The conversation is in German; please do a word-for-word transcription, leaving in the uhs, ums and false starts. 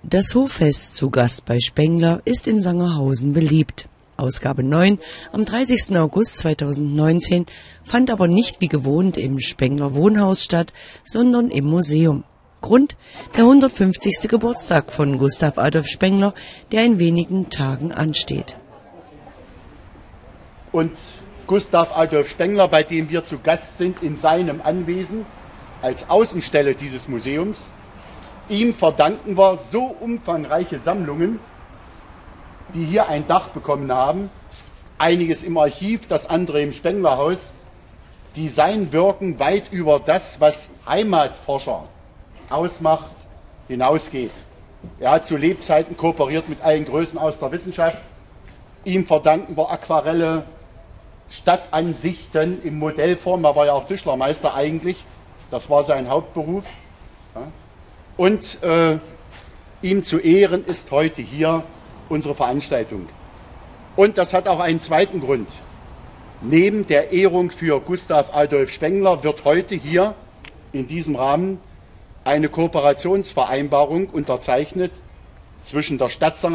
Das Hoffest zu Gast bei Spengler ist in Sangerhausen beliebt. Ausgabe neun am dreißigsten August zweitausendneunzehn fand aber nicht wie gewohnt im Spengler Wohnhaus statt, sondern im Museum. Grund: der hundertfünfzigste Geburtstag von Gustav Adolf Spengler, der in wenigen Tagen ansteht. Und Gustav Adolf Spengler, bei dem wir zu Gast sind, in seinem Anwesen als Außenstelle dieses Museums, ihm verdanken wir so umfangreiche Sammlungen, die hier ein Dach bekommen haben, einiges im Archiv, das andere im Spenglerhaus, die sein Wirken weit über das, was Heimatforscher ausmacht, hinausgeht. Er hat zu Lebzeiten kooperiert mit allen Größen aus der Wissenschaft. Ihm verdanken wir Aquarelle, Stadtansichten in Modellform. Er war ja auch Tischlermeister eigentlich, das war sein Hauptberuf. Ja. Und äh, ihm zu Ehren ist heute hier unsere Veranstaltung. Und das hat auch einen zweiten Grund. Neben der Ehrung für Gustav Adolf Spengler wird heute hier in diesem Rahmen eine Kooperationsvereinbarung unterzeichnet zwischen der Stadt Sangerhausen